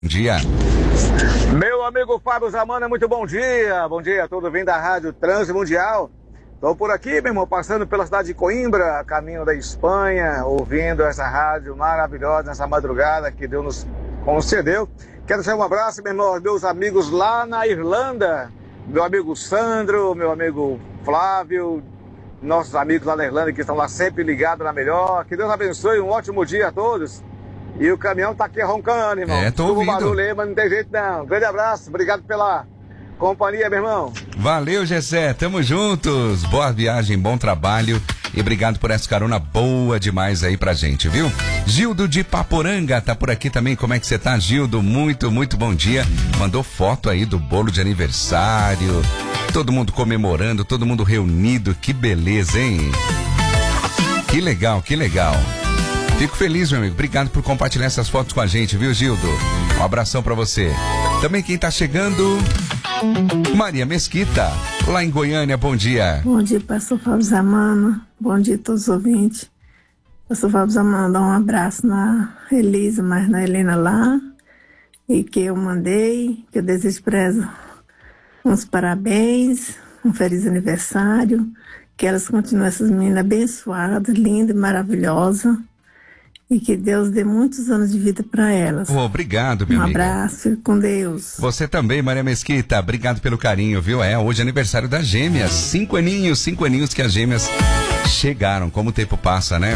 Dia. Meu amigo Fábio Zamana, muito bom dia. Bom dia, tudo vindo da Rádio Transmundial. Estou por aqui, meu irmão, passando pela cidade de Coimbra, caminho da Espanha, ouvindo essa rádio maravilhosa nessa madrugada que Deus nos concedeu. Quero deixar um abraço, meu irmão, aos meus amigos lá na Irlanda. Meu amigo Sandro, meu amigo Flávio, nossos amigos lá na Irlanda que estão lá sempre ligados na melhor. Que Deus abençoe, um ótimo dia a todos. E o caminhão tá aqui roncando, irmão. Tô ouvindo. Barulho aí, mas não tem jeito não. Grande abraço, obrigado pela companhia, meu irmão. Valeu, Gessé, tamo juntos. Boa viagem, bom trabalho e obrigado por essa carona boa demais aí pra gente, viu? Gildo de Paporanga tá por aqui também. Como é que você tá, Gildo? Muito bom dia. Mandou foto aí do bolo de aniversário. Todo mundo comemorando, todo mundo reunido. Que beleza, hein? Que legal. Fico feliz, meu amigo. Obrigado por compartilhar essas fotos com a gente, viu, Gildo? Um abração pra você. Também quem tá chegando, Maria Mesquita, lá em Goiânia. Bom dia. Bom dia, pastor Fábio Zamana. Bom dia a todos os ouvintes. Pastor Fábio Zamana, dá um abraço na Elisa, mas na Helena lá. E que eu mandei, que eu desejo para elas uns parabéns, um feliz aniversário. Que elas continuem, essas meninas abençoadas, lindas e maravilhosas. E que Deus dê muitos anos de vida para elas. Obrigado, meu amigo. Um abraço, fique com Deus. Você também, Maria Mesquita. Obrigado pelo carinho, viu? Hoje é aniversário das gêmeas. 5 aninhos que as gêmeas chegaram. Como o tempo passa, né?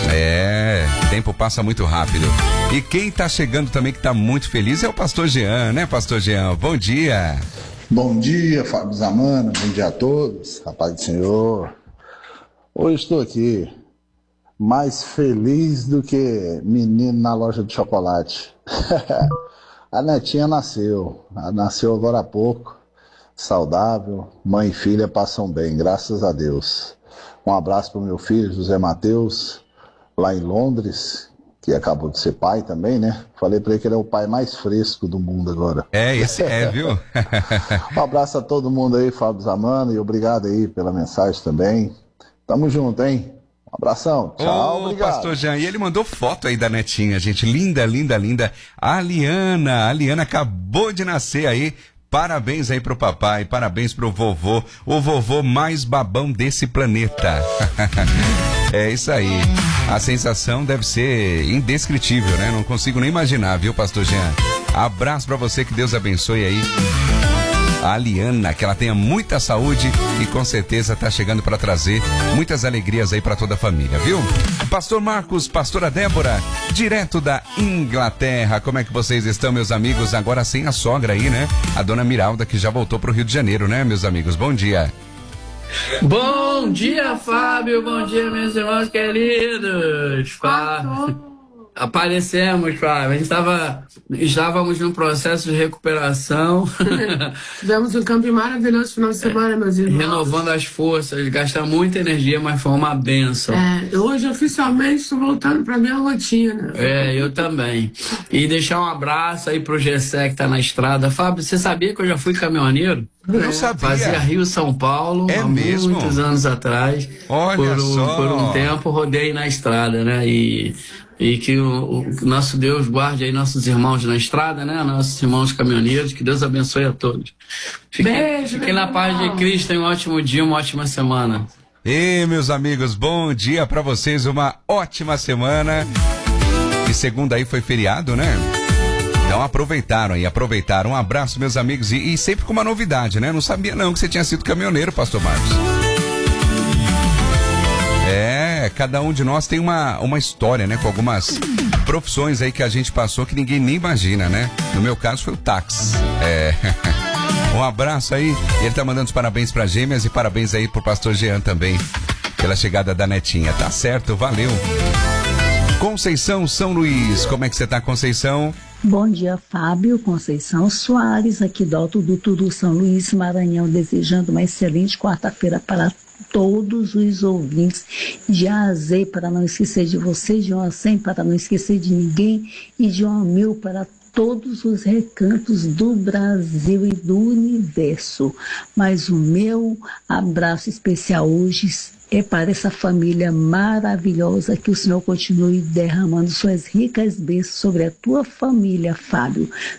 O tempo passa muito rápido. E quem tá chegando também, que tá muito feliz, é o pastor Jean, né, pastor Jean? Bom dia. Bom dia, Fábio Zamana. Bom dia a todos. Rapaz do Senhor. Hoje estou aqui mais feliz do que menino na loja de chocolate. A netinha nasceu agora há pouco, saudável, mãe e filha passam bem, graças a Deus. Um abraço para o meu filho, José Mateus, lá em Londres, que acabou de ser pai também, né? Falei para ele que ele é o pai mais fresco do mundo agora. Esse viu? Um abraço a todo mundo aí, Fábio Zamana, e obrigado aí pela mensagem também. Tamo junto, hein? Um abração, tchau, obrigado. Pastor Jean, e ele mandou foto aí da netinha, gente, linda. A Aliana acabou de nascer aí, parabéns aí pro papai, parabéns pro vovô, o vovô mais babão desse planeta. É isso aí, a sensação deve ser indescritível, né? Não consigo nem imaginar, viu, pastor Jean? Abraço pra você, que Deus abençoe aí a Aliana, que ela tenha muita saúde e com certeza tá chegando para trazer muitas alegrias aí para toda a família, viu? Pastor Marcos, pastora Débora, direto da Inglaterra, como é que vocês estão, meus amigos? Agora sem a sogra aí, né? A dona Miralda, que já voltou pro Rio de Janeiro, né, meus amigos? Bom dia. Bom dia, Fábio, bom dia, meus irmãos queridos. Aparecemos, Fábio. A gente estávamos num processo de recuperação. Tivemos um campo maravilhoso no final de semana, meus irmãos. Renovando as forças, gastar muita energia, mas foi uma bênção. Hoje, oficialmente, estou voltando para minha rotina. Eu também. E deixar um abraço aí pro Gessé, que tá na estrada. Fábio, você sabia que eu já fui caminhoneiro? Não sabia. Fazia Rio-São Paulo há mesmo? muitos anos atrás. Olha só. Por um tempo, rodei na estrada, né? E que o nosso Deus guarde aí nossos irmãos na estrada, né? Nossos irmãos caminhoneiros, que Deus abençoe a todos. Fiquem na paz de Cristo, tenham um ótimo dia, uma ótima semana. E meus amigos, bom dia pra vocês, uma ótima semana. E segunda aí foi feriado, né? Então aproveitaram. Um abraço, meus amigos, e sempre com uma novidade, né? Não sabia não que você tinha sido caminhoneiro, pastor Marcos. Cada um de nós tem uma história, né? Com algumas profissões aí que a gente passou que ninguém nem imagina, né? No meu caso foi o táxi. Um abraço aí. Ele tá mandando os parabéns pra gêmeas e parabéns aí pro pastor Jean também pela chegada da netinha. Tá certo, valeu. Conceição, São Luís. Como é que você tá, Conceição? Bom dia, Fábio. Conceição Soares, aqui do Alto do Turu, São Luís, Maranhão, desejando uma excelente quarta-feira para todos os ouvintes, de A a Z, para não esquecer de você, de 1 a 100 para não esquecer de ninguém, e de 1 a 1000 para todos os recantos do Brasil e do universo. Mas o meu abraço especial hoje é para essa família maravilhosa que o Senhor continue derramando suas ricas bênçãos sobre a tua família, Fábio.